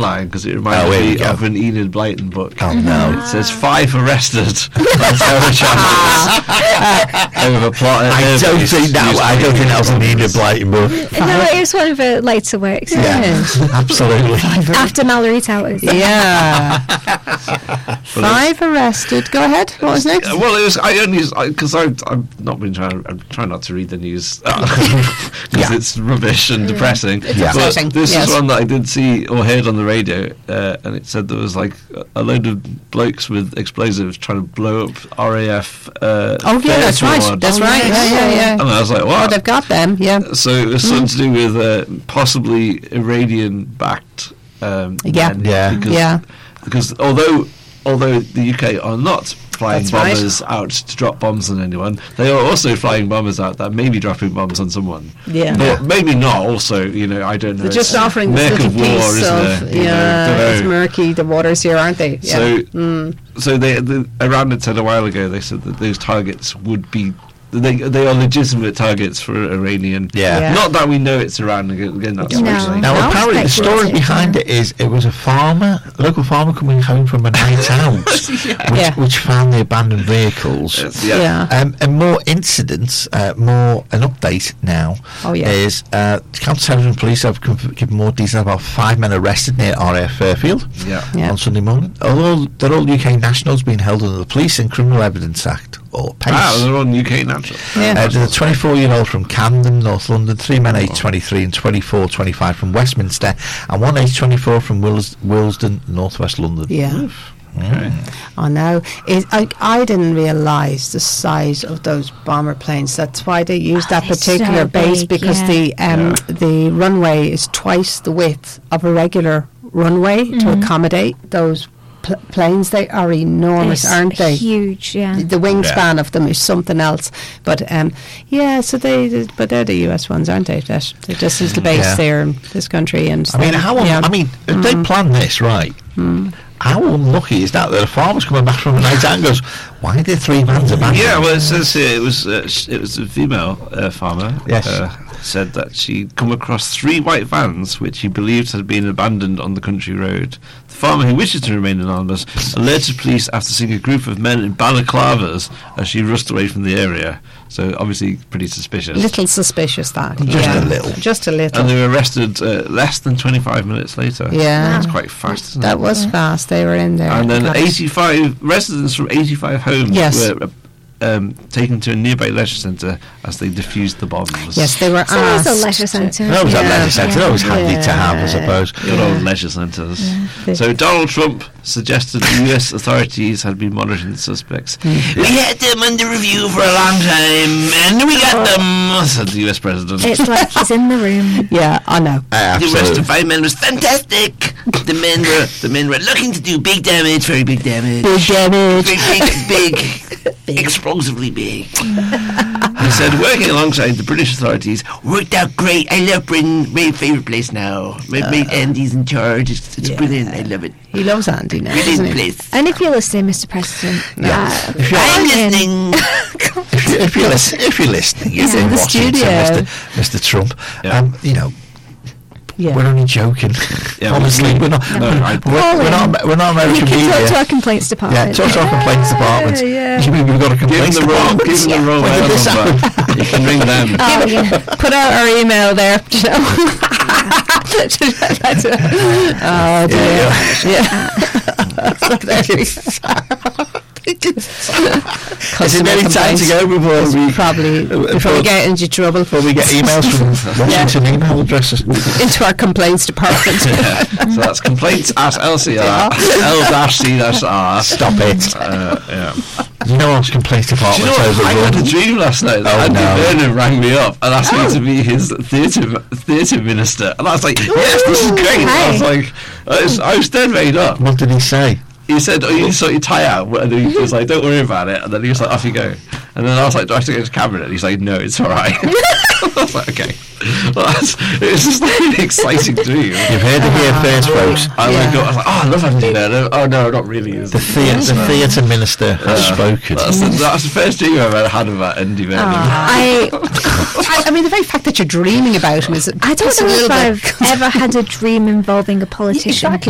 headline because it reminded me of an Enid Blyton book. Oh no! It says 5 arrested on terror charges over plot. I don't think that was an Enid Blyton book. No, it was one of her later works. Yeah, absolutely. After Mallory Towers. Yeah. 5 arrested. Go ahead. What was next? Well, it was because I've not been I'm trying not to read the news because it's rubbish and depressing. But this is one that I did see or heard on the radio, and it said there was like a load of blokes with explosives trying to blow up RAF. That's right. That's right. Yeah. And I was like, what? Oh, they've got them. Yeah. So it was something to do with possibly Iranian-backed. Because although the UK are not flying bombers out to drop bombs on anyone, they are also flying bombers out that may be dropping bombs on someone. Yeah. But maybe not also, I don't know. They're just offering this little piece of, it's murky, the waters here, aren't they? Yeah. So Iran had said a while ago, they said that those targets would be, they are legitimate targets for Iranian. Yeah. Not that we know it's Iran. Again, that's Now, apparently, the story behind it is it was a local farmer coming home from a night out, which found the abandoned vehicles. And more incidents, an update now is counter-terrorism police have given more details about 5 men arrested near RAF Fairfield on Sunday morning. Although they're all UK nationals being held under the Police and Criminal Evidence Act, or PACE. They're on UK nationals. There's a 24-year-old from Camden, North London, 3 men aged 23 and 24-25 from Westminster, and 1 aged 24 from Willesden, North West London. Yeah. Okay. I know. I didn't realise the size of those bomber planes. That's why they use that particular base, because the runway is twice the width of a regular runway to accommodate those planes. They are enormous, aren't they? Huge, The wingspan of them is something else. But so they're the US ones, aren't they? They're just little base there in this country. And if they plan this right, how unlucky is that a farmer's coming back from a night out and goes, why are there 3 vans abandoned? Yeah, well, it says here it was a female farmer. Yes. Said that she'd come across 3 white vans which he believed had been abandoned on the country road. The farmer, who wishes to remain anonymous, alerted police after seeing a group of men in balaclavas as she rushed away from the area. So obviously pretty suspicious. Little suspicious, that. Just a little. And they were arrested less than 25 minutes later. Yeah. That's quite fast, isn't it? That was fast. They were in there. And then 85 residents from 85 homes were taken to a nearby leisure centre as they defused the bombs. Yes, they were asked. It was a leisure centre. That was a leisure centre. That was handy to have, I suppose. Good old leisure centres. So Donald Trump suggested the US authorities had been monitoring the suspects. We had them under review for a long time, and we got them, said the US president. It's like he's in the room. Yeah, I know. The arrest of 5 men was fantastic. The men were looking to do big damage, very big damage. Big damage. Big. Explosively big. He said, working alongside the British authorities worked out great. I love Britain. My favourite place now. My Andy's in charge. It's brilliant. I love it. He loves Andy now. Brilliant place. And if you're listening, Mr. President, I'm listening. If you're listening, he's in the studio, Mr. Trump. We're only joking. Honestly, we're not. We're not American media. Talk to our complaints department. Talk to our complaints department. We've got a complaints department. Give them the wrong number. You can ring them. Put out our email there. Oh dear. Is it nearly time to go before we get into trouble? Before we get emails from Washington email addresses into our complaints department. So that's complaints at LCR L-C-R. Stop it. You know what complaints department? I had a dream last night that Andy Burnham rang me up and asked me to be his theatre minister, and I was like, yes, this is great. I was like, I was dead made up. What did he say? He said, you need to sort your tie out. And he was like, don't worry about it. And then he was like, off you go. And then I was like, do I have to go to cabinet? And he's like, no, it's all right. I was like, okay. Well, it was just like an exciting dream. You've heard it here first, folks. I was like, I love Andy there. Oh, no, not really. The theatre minister has spoken. That's the first dream I've ever had about Andy Burnham. I mean, the very fact that you're dreaming about him is... I don't know if I've ever had a dream involving a politician.